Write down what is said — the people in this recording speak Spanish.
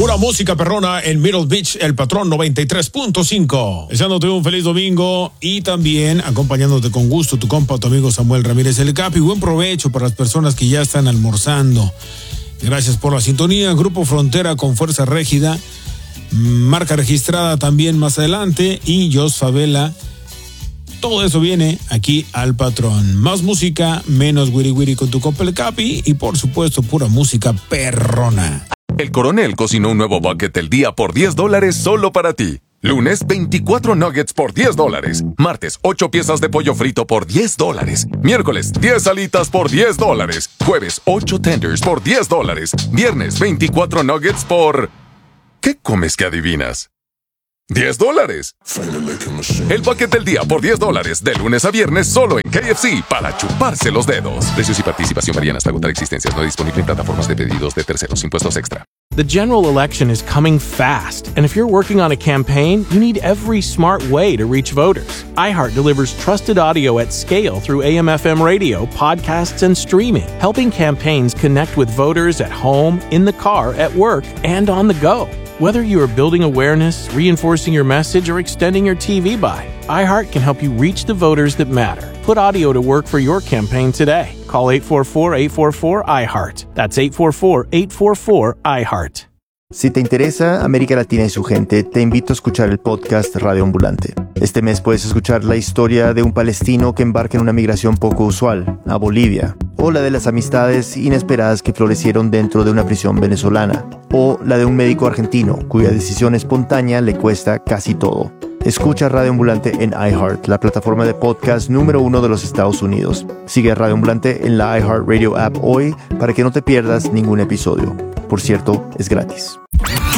pura música perrona en Middle Beach, El Patrón 93.5. Deseándote un feliz domingo y también acompañándote con gusto tu compa, tu amigo Samuel Ramírez El Capi. Buen provecho para las personas que ya están almorzando. Gracias por la sintonía. Grupo Frontera con Fuerza Régida, marca registrada también más adelante, y Jos Favela. Todo eso viene aquí al Patrón. Más música, menos wiri wiri con tu compa El Capi y por supuesto pura música perrona. El Coronel cocinó un nuevo bucket del día por $10 solo para ti. Lunes, 24 nuggets por $10. Martes, 8 piezas de pollo frito por $10. Miércoles, 10 alitas por $10. Jueves, 8 tenders por $10. Viernes, 24 nuggets por... ¿Qué comes que adivinas? $10. El bucket del día por $10, de lunes a viernes solo en KFC, para chuparse los dedos. Precios y participación varían hasta agotar existencias. No disponible en plataformas de pedidos de terceros. Impuestos extra. The general election is coming fast, and if you're working on a campaign, you need every smart way to reach voters. iHeart delivers trusted audio at scale through AM/FM radio, podcasts, and streaming, helping campaigns connect with voters at home, in the car, at work, and on the go. Whether you are building awareness, reinforcing your message, or extending your TV buy, iHeart can help you reach the voters that matter. Put audio to work for your campaign today. Call 844-844-iHeart. That's 844-844-iHeart. Si te interesa América Latina y su gente, te invito a escuchar el podcast Radio Ambulante. Este mes puedes escuchar la historia de un palestino que embarca en una migración poco usual, a Bolivia, o la de las amistades inesperadas que florecieron dentro de una prisión venezolana, o la de un médico argentino cuya decisión espontánea le cuesta casi todo. Escucha Radio Ambulante en iHeart, la plataforma de podcast número 1 de los Estados Unidos. Sigue a Radio Ambulante en la iHeart Radio app hoy para que no te pierdas ningún episodio. Por cierto, es gratis.